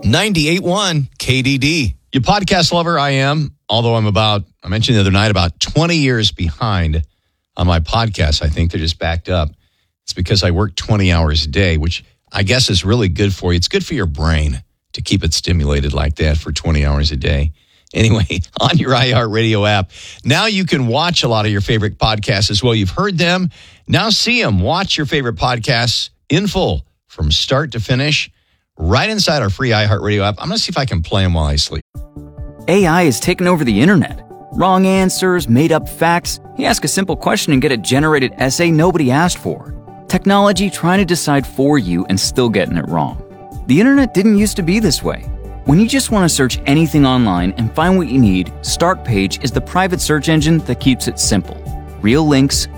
98.1 KDD. You podcast lover, I am. Although I mentioned the other night, about 20 years behind on my podcast. I think they're just backed up. It's because I work 20 hours a day, which I guess is really good for you. It's good for your brain to keep it stimulated like that for 20 hours a day. Anyway, on your iHeartRadio app, now you can watch a lot of your favorite podcasts as well. You've heard them. Now see them. Watch your favorite podcasts in full from start to finish right inside our free iHeartRadio app. I'm going to see if I can play them while I sleep. AI has taken over the internet. Wrong answers, made-up facts. You ask a simple question and get a generated essay nobody asked for. Technology trying to decide for you and still getting it wrong. The internet didn't used to be this way. When you just want to search anything online and find what you need, Startpage is the private search engine that keeps it simple. Real links,